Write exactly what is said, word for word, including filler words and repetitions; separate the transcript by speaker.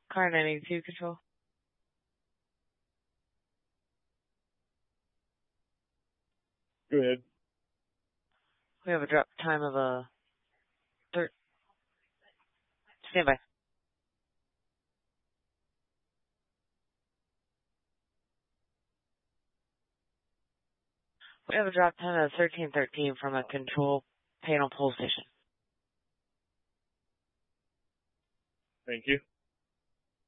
Speaker 1: Car ninety-two control.
Speaker 2: Go ahead.
Speaker 1: We have a drop time of a third. Stand by. We have a drop time of thirteen thirteen from a control panel pole station.
Speaker 2: Thank you.